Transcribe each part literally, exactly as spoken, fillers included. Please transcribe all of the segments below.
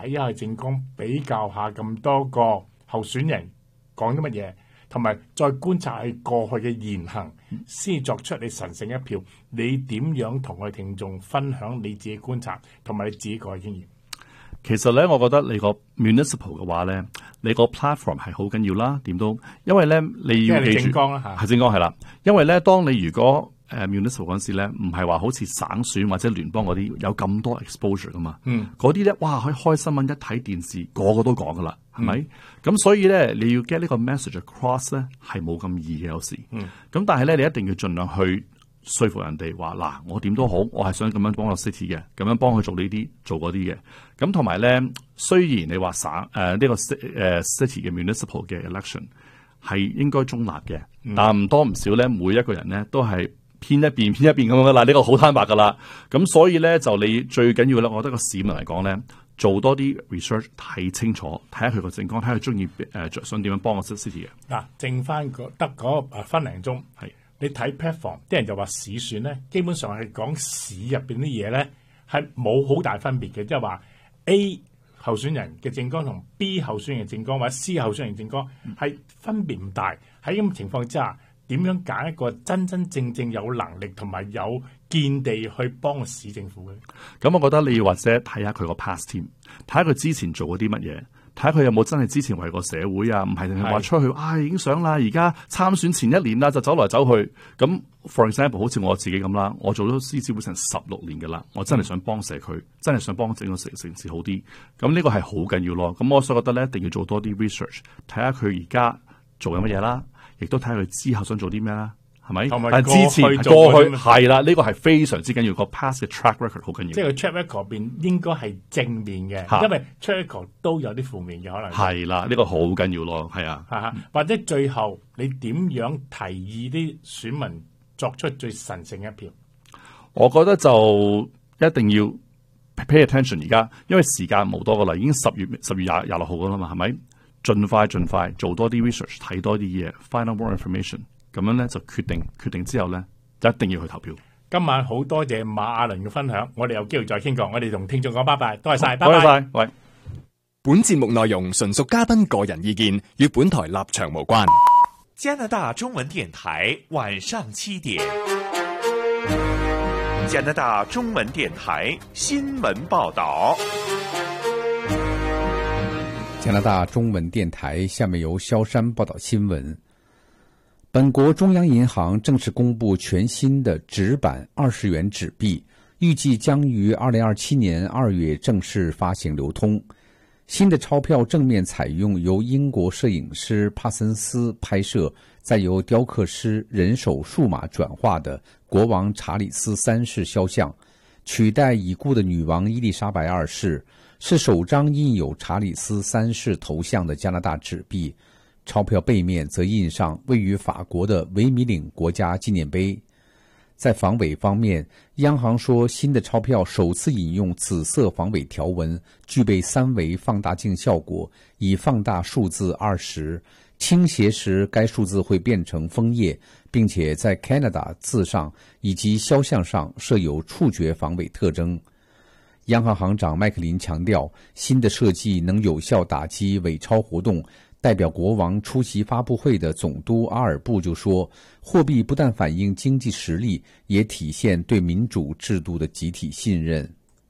睇下政綱，比較下咁多個候選人講啲乜嘢，同埋再觀察佢過去嘅言行，先作出你神聖一票。你點樣同我哋聽眾分享你自己觀察同埋你自己個經驗？ 其實咧，我覺得你個 municipal 嘅話咧，你個 platform 係好緊要啦。點都，因為咧你要記住， 政綱啦嚇， 係政綱係啦。因為咧，當你如果誒、uh, municipal 嗰陣時咧，唔係話好似省選或者聯邦嗰啲有咁多 exposure 噶嘛。嗯，嗰啲咧，哇，可以開新聞一睇電視，個個都講噶啦，係咪？咁、嗯、所以咧，你要 get 呢個 message across 咧，係冇咁易嘅有時。嗯，咁但係咧，你一定要盡量去說服人哋話嗱，我點都好，我係想咁樣幫個 city 嘅，咁樣幫佢做呢啲，做嗰啲嘅。咁同埋咧，雖然你話省誒呢、呃這個誒、呃、city 嘅 municipal 嘅 election 係應該中立嘅，嗯、但唔多唔少咧，每一個人咧都係偏一邊偏一邊咁樣噶啦。呢、這個好坦白噶啦。咁所以咧，就你最緊要咧，我覺得個市民嚟講咧，做多啲 research 睇清楚，睇下佢個政綱，睇下佢中意誒想點樣幫個 city 嘅。嗱， 剩翻個得嗰誒分零鐘係。你睇 platform，啲人就話市選咧，基本上係講市入邊啲嘢咧，係冇好大分別嘅，即係話 A 候選人嘅政綱同 B 候選人嘅政綱或者 C 候選人政綱係分別唔大。喺咁嘅情況之下，點樣揀一個真真正正有能力同埋有見地去幫個市政府嘅？ 咁我覺得你要或者睇下佢個 past team，睇下佢之前做過啲乜嘢。睇下佢有冇真係之前為個社會啊？唔係淨係話出去，唉，已經想啦，而家參選前一年啦，就走來走去。咁 for example，好似我自己咁啦，我做咗獅子會成十六年㗎啦，我真係想幫社區，真係想幫整個城城市好啲。咁呢個係好緊要咯。咁我所覺得咧，一定要做多啲 research，睇下佢而家做緊乜嘢啦，亦都睇下佢之後想做啲咩啦。係咪？但之前過去係啦，呢、這個係非常之緊要，個 past 嘅 track record 好緊要。 即係個 track record 邊應該係正面嘅，因為 track record 都有啲負面嘅可能。 係啦，呢、這個好緊要咯，係啊。 嚇、嗯、或者最後你點樣提議啲選民作出最神聖一票？ 我覺得就一定要 pay attention 而家，因為時間冇多噶啦，已經十月十月廿廿六號噶啦嘛，係咪？盡快盡快做多啲 research， 睇多啲嘢 ，find out more information。咁樣咧就決定，決定之後咧就一定要去投票。 今晚好多謝馬雅倫嘅分享，我哋有機會再傾過。我哋同聽眾講拜拜，多謝晒，拜拜。 多謝晒，喂。 本節目內容純屬嘉賓個人意見，與本台立場無關。 加拿大中文電台晚上七點，加拿大中文電台新聞報道。 加拿大中文電台下面由蕭山報道新聞。本國中央銀行正式公布全新的紙版二十元紙幣，預計將於二零二七年二月正式發行流通。新的鈔票正面採用由英國攝影師帕森斯拍攝，再由雕刻師人手數碼轉化的國王查理斯三世肖像，取代已故的女王伊麗莎白二世，是首張印有查理斯三世頭像的加拿大紙幣。鈔票背面則印上位於法國的維米嶺國家紀念碑。在防偽方面，央行說新的鈔票首次引用紫色防偽條紋，具備三維放大鏡效果，以放大數字二十，傾斜時該數字會變成楓葉，並且在 Canada 字上以及肖像上設有觸覺防偽特徵。央行行長麥克林強調，新的設計能有效打擊偽鈔活動。代表國王出席發布會的總督阿爾布就說，貨幣不但反映經濟實力，也體現對民主制度的集體信任。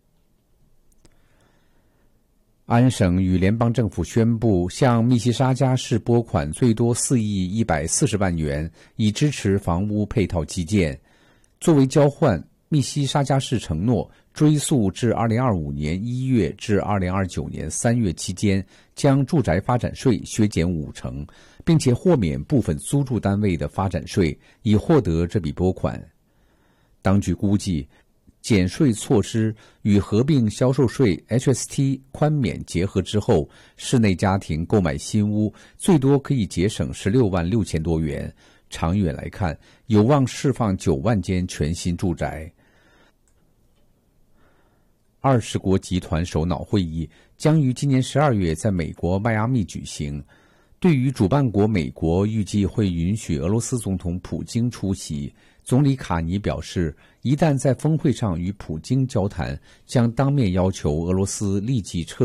安省與聯邦政府宣布向密西沙加市撥款最多四億一百四十萬元，以支持房屋配套基建。作為交換，密西沙加市承諾追溯至二零二五年一月至二零二九年三月期間，將住宅發展稅削減五成，並且豁免部分租住單位的發展稅，以獲得這筆撥款。當局估計，減稅措施與合併銷售稅 H S T 寬免結合之後，室內家庭購買新屋最多可以節省十六萬六千多元。長遠來看，有望釋放九萬間全新住宅。二十國集團首腦會議將於今年十二月在美國邁阿密舉行。對於主辦國美國預計會允許俄羅斯總統普京出席，總理卡尼表示，一旦在峰會上與普京交談，將當面要求俄羅斯立即撤